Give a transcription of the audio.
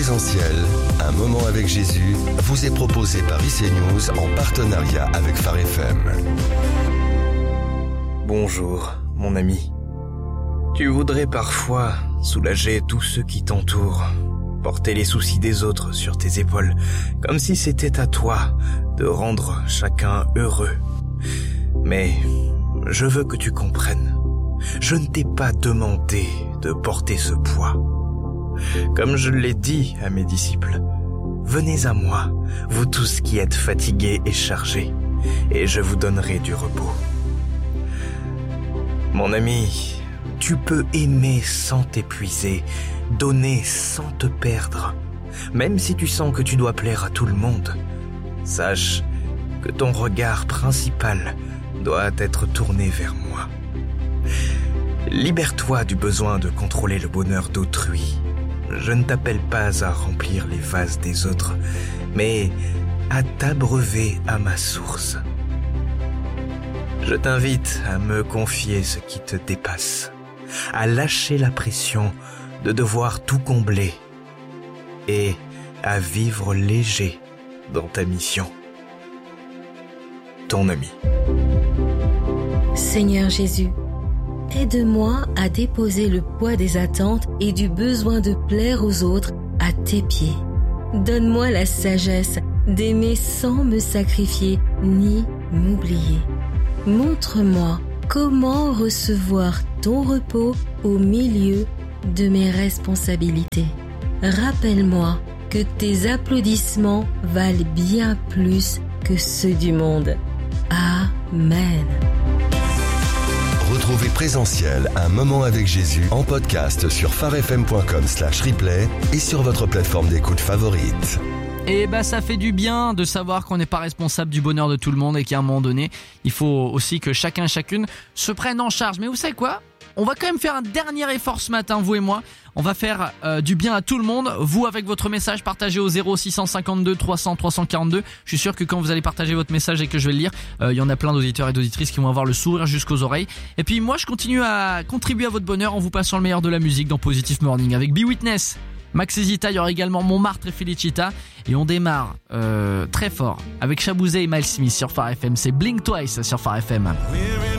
Présentiel, un moment avec Jésus, vous est proposé par IC News en partenariat avec Phare FM. Bonjour, mon ami. Tu voudrais parfois soulager tous ceux qui t'entourent, porter les soucis des autres sur tes épaules, comme si c'était à toi de rendre chacun heureux. Mais je veux que tu comprennes, je ne t'ai pas demandé de porter ce poids. Comme je l'ai dit à mes disciples, venez à moi, vous tous qui êtes fatigués et chargés, et je vous donnerai du repos. Mon ami, tu peux aimer sans t'épuiser, donner sans te perdre, même si tu sens que tu dois plaire à tout le monde. Sache que ton regard principal doit être tourné vers moi. Libère-toi du besoin de contrôler le bonheur d'autrui. Je ne t'appelle pas à remplir les vases des autres, mais à t'abreuver à ma source. Je t'invite à me confier ce qui te dépasse, à lâcher la pression de devoir tout combler et à vivre léger dans ta mission. Ton ami. Seigneur Jésus, aide-moi à déposer le poids des attentes et du besoin de plaire aux autres à tes pieds. Donne-moi la sagesse d'aimer sans me sacrifier ni m'oublier. Montre-moi comment recevoir ton repos au milieu de mes responsabilités. Rappelle-moi que tes applaudissements valent bien plus que ceux du monde. Amen. Retrouvez Présentiel, un moment avec Jésus en podcast sur pharefm.com/replay et sur votre plateforme d'écoute favorite. Et ça fait du bien de savoir qu'on n'est pas responsable du bonheur de tout le monde et qu'à un moment donné, il faut aussi que chacun et chacune se prenne en charge. Mais vous savez quoi ? On va quand même faire un dernier effort ce matin, vous et moi. On va faire du bien à tout le monde. Vous, avec votre message, partagez au 0652 300 342. Je suis sûr que quand vous allez partager votre message et que je vais le lire, il y en a plein d'auditeurs et d'auditrices qui vont avoir le sourire jusqu'aux oreilles. Et puis moi, je continue à contribuer à votre bonheur en vous passant le meilleur de la musique dans Positive Morning avec Be Witness, Max et Zita. Il y aura également Montmartre et Felicita. Et on démarre très fort avec Shabouzey et Miles Smith sur Phare FM. C'est Blink Twice sur Phare FM.